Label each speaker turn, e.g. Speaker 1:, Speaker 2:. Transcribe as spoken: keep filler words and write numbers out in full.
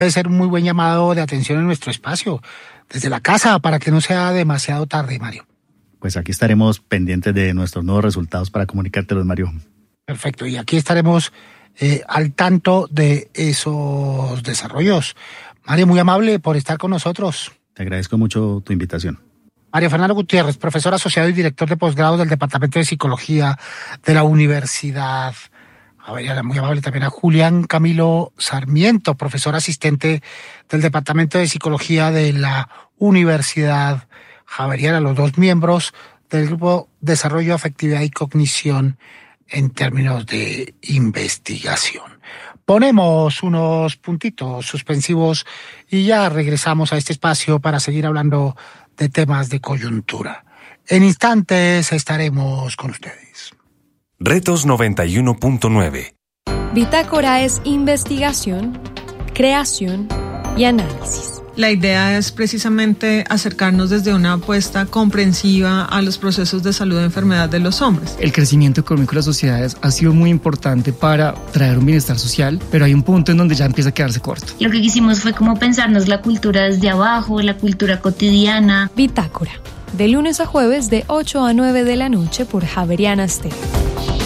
Speaker 1: Debe ser un muy buen llamado de atención en nuestro espacio, desde la casa, para que no sea demasiado tarde, Mario.
Speaker 2: Pues aquí estaremos pendientes de nuestros nuevos resultados para comunicártelos, Mario.
Speaker 1: Perfecto, y aquí estaremos eh, al tanto de esos desarrollos. Mario, muy amable por estar con nosotros.
Speaker 2: Te agradezco mucho tu invitación.
Speaker 1: Mario Fernando Gutiérrez, profesor asociado y director de posgrado del Departamento de Psicología de la Universidad Javeriana. Muy amable también a Julián Camilo Sarmiento, profesor asistente del Departamento de Psicología de la Universidad Javeriana, los dos miembros del Grupo Desarrollo, Afectividad y Cognición en términos de investigación. Ponemos unos puntitos suspensivos y ya regresamos a este espacio para seguir hablando de temas de coyuntura. En instantes estaremos con ustedes.
Speaker 3: Retos noventa y uno punto nueve.
Speaker 4: Bitácora es investigación, creación y análisis.
Speaker 5: La idea es precisamente acercarnos desde una apuesta comprensiva a los procesos de salud e enfermedad de los hombres.
Speaker 6: El crecimiento económico de las sociedades ha sido muy importante para traer un bienestar social, pero hay un punto en donde ya empieza a quedarse corto.
Speaker 7: Lo que quisimos fue como pensarnos la cultura desde abajo, la cultura cotidiana.
Speaker 4: Bitácora, de lunes a jueves de ocho a nueve de la noche por Javeriana Estéreo.